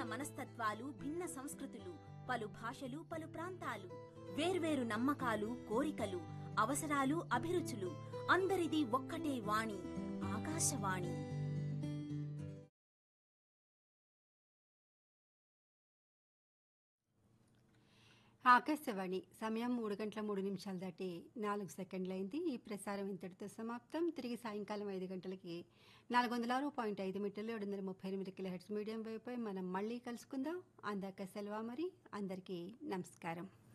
మనస్తత్వాలు, భిన్న సంస్కృతులు, పలు భాషలు, పలు ప్రాంతాలు, వేర్వేరు నమ్మకాలు, కోరికలు, అవసరాలు, అభిరుచులు, అందరిది ఒక్కటే వాణి, ఆకాశవాణి. ఆకాశవాణి సమయం 3:03 దాటి 4 సెకండ్లైంది. ఈ ప్రసారం ఇంతటితో సమాప్తం. తిరిగి సాయంకాలం 5 గంటలకి 406.5 మీటర్లు 738 కిలోహెర్ట్జ్ మీడియం వేవ్పై మనం మళ్ళీ కలుసుకుందాం. అందాక సెలవు. మరి అందరికీ నమస్కారం.